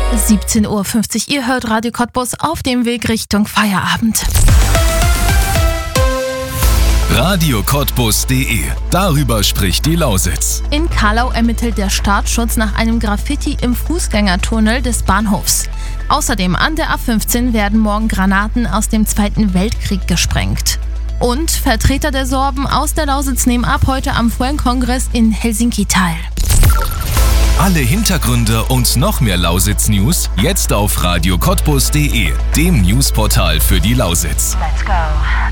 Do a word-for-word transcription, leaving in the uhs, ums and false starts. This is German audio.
siebzehn Uhr fünfzig, ihr hört Radio Cottbus auf dem Weg Richtung Feierabend. radio cottbus punkt de. Darüber spricht die Lausitz. In Carlau ermittelt der Staatsschutz nach einem Graffiti im Fußgängertunnel des Bahnhofs. Außerdem an der A fünfzehn werden morgen Granaten aus dem Zweiten Weltkrieg gesprengt. Und Vertreter der Sorben aus der Lausitz nehmen ab heute am Fueng-Kongress in Helsinki teil. Alle Hintergründe und noch mehr Lausitz-News jetzt auf radio cottbus punkt de, dem Newsportal für die Lausitz. Let's go.